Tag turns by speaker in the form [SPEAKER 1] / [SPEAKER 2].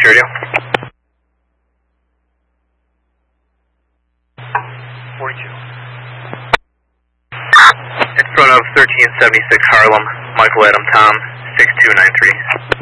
[SPEAKER 1] Radio. 42. In front of 1376 Harlem, Michael Adam Tom, 6293.